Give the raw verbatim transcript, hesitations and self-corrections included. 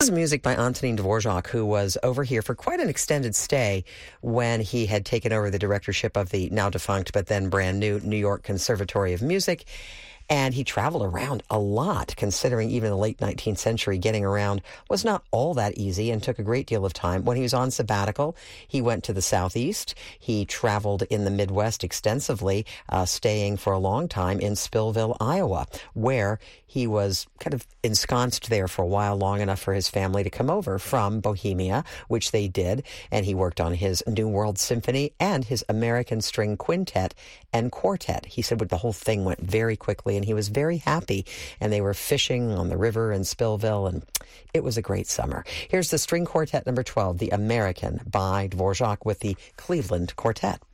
This is music by Antonin Dvorak, who was over here for quite an extended stay when he had taken over the directorship of the now defunct but then brand new New York Conservatory of Music. And he traveled around a lot, considering even the late nineteenth century, getting around was not all that easy and took a great deal of time. When he was on sabbatical, he went to the Southeast. He traveled in the Midwest extensively, uh, staying for a long time in Spillville, Iowa, where he was kind of ensconced there for a while, long enough for his family to come over from Bohemia, which they did. And he worked on his New World Symphony and his American String Quintet and Quartet. He said the whole thing went very quickly, and he was very happy. And they were fishing on the river in Spillville, and it was a great summer. Here's the String Quartet number twelve, the American, by Dvorak with the Cleveland Quartet.